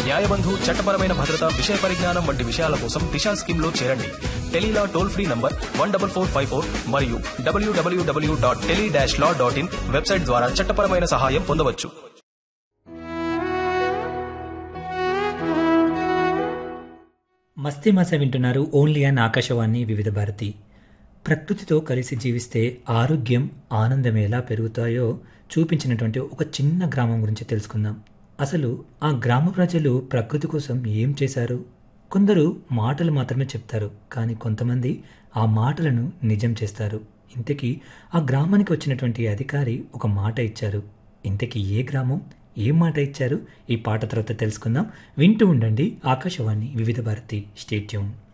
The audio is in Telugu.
న్యాయబంధు, చట్టపరమైన భద్రత, విషయ పరిజ్ఞానం వంటి విషయాల కోసం దిశా స్కీమ్లో చేరండి. టెలీలా టోల్ ఫ్రీ నంబర్ 14454 మరియు www.tele-law.in వెబ్సైట్ ద్వారా చట్టపరమైన సహాయం పొందవచ్చు. మస్తీ మస వింటున్నారు ఓన్లీ అండ్ ఆకాశవాణి వివిధ భారతి. ప్రకృతితో కలిసి జీవిస్తే ఆరోగ్యం, ఆనందం ఎలా పెరుగుతాయో చూపించినటువంటి ఒక చిన్న గ్రామం గురించి తెలుసుకుందాం. అసలు ఆ గ్రామ ప్రజలు ప్రకృతి కోసం ఏం చేశారు? కొందరు మాటలు మాత్రమే చెప్తారు, కానీ కొంతమంది ఆ మాటలను నిజం చేస్తారు. ఇంతకీ ఆ గ్రామానికి వచ్చినటువంటి అధికారి ఒక మాట ఇచ్చారు. ఇంతకీ ఏ గ్రామం, ఏం మాట ఇచ్చారు? ఈ పాట తర్వాత తెలుసుకుందాం. వింటూ ఉండండి ఆకాశవాణి వివిధ భారతి. Stay tune.